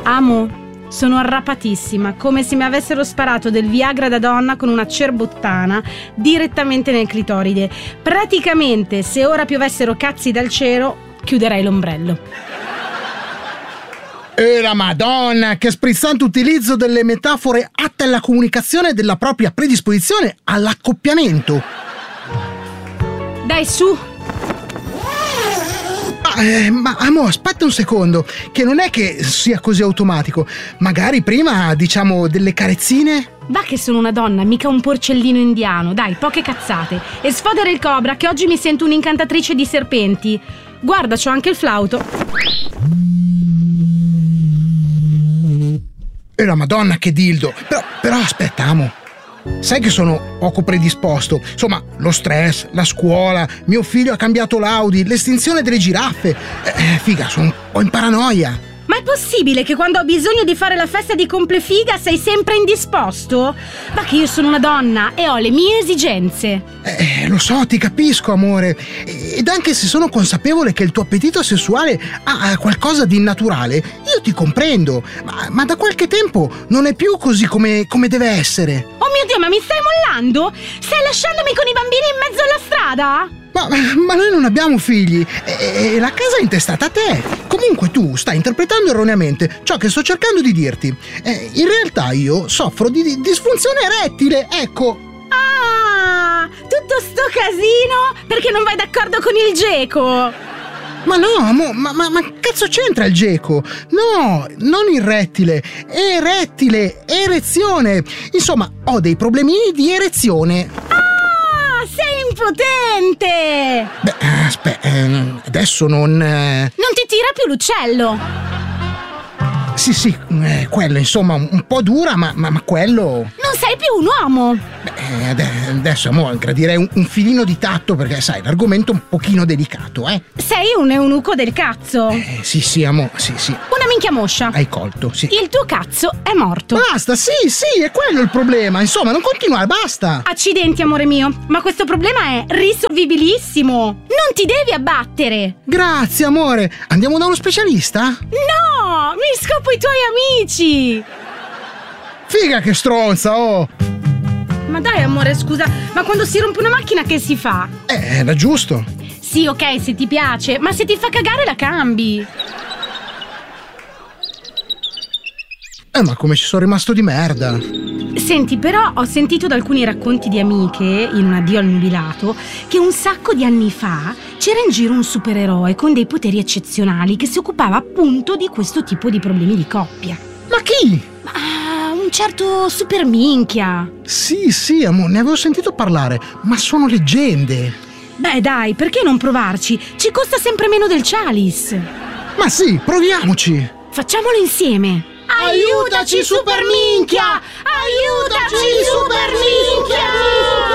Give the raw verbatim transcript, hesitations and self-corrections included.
Amo, sono arrapatissima, come se mi avessero sparato del Viagra da donna con una cerbottana direttamente nel clitoride. Praticamente, se ora piovessero cazzi dal cielo, chiuderei l'ombrello. E la Madonna, che sprezzante utilizzo delle metafore atte alla comunicazione della propria predisposizione all'accoppiamento. Dai, su! Ma, eh, ma amo, aspetta un secondo, che non è che sia così automatico. Magari prima diciamo delle carezzine? Va che sono una donna, mica un porcellino indiano. Dai, poche cazzate. E sfodere il cobra, che oggi mi sento un'incantatrice di serpenti. Guarda, c'ho anche il flauto. E la Madonna, che dildo. Però, però aspetta, amo. Sai che sono poco predisposto. Insomma, lo stress, la scuola, mio figlio ha cambiato l'Audi, l'estinzione delle giraffe. Eh, figa, sono un po' in paranoia. Ma è possibile che quando ho bisogno di fare la festa di complefiga sei sempre indisposto? Ma che io sono una donna e ho le mie esigenze. Eh, lo so, ti capisco, amore. Ed anche se sono consapevole che il tuo appetito sessuale ha qualcosa di innaturale, io ti comprendo. Ma, ma da qualche tempo non è più così come, come deve essere. Oh mio Dio, ma mi stai mollando? Stai lasciandomi con i bambini in mezzo alla strada? Ma, ma noi non abbiamo figli e, e la casa è intestata a te. Comunque tu stai interpretando erroneamente ciò che sto cercando di dirti. Eh, in realtà io soffro di, di disfunzione erettile, ecco. Ah, tutto sto casino perché non vai d'accordo con il geco. Ma no, mo, ma, ma, ma cazzo c'entra il geco? No, non irrettile, erettile, erezione. Insomma, ho dei problemini di erezione. Ah, sei impotente. Beh, aspetta, adesso non... Eh... Non ti tira più l'uccello? Sì, sì, eh, quello, insomma, un po' dura, ma, ma, ma quello... Non sei più un uomo! Beh, adesso, amore, gradirei un, un filino di tatto, perché, sai, l'argomento è un pochino delicato, eh? Sei un eunuco del cazzo! Eh, sì, sì, amore, sì, sì. Una minchia moscia! Hai colto, sì. Il tuo cazzo è morto! Basta, sì, sì, è quello il problema, insomma, non continuare, basta! Accidenti, amore mio, ma questo problema è risolvibilissimo! Non ti devi abbattere! Grazie, amore! Andiamo da uno specialista? No! Mi scopo i tuoi amici! Figa che stronza, oh! Ma dai, amore, scusa, ma quando si rompe una macchina che si fa? Eh, era giusto. Sì, ok, se ti piace, ma se ti fa cagare la cambi. Eh, ma come ci sono rimasto di merda. Senti, però ho sentito da alcuni racconti di amiche, in un addio al nubilato, che un sacco di anni fa c'era in giro un supereroe con dei poteri eccezionali che si occupava appunto di questo tipo di problemi di coppia. Ma chi? Ma un certo super minchia. Sì, sì, amore, ne avevo sentito parlare, ma sono leggende. Beh, dai, perché non provarci? Ci costa sempre meno del Chalice. Ma sì, proviamoci. Facciamolo insieme. Aiutaci, super minchia! Aiutaci, super minchia!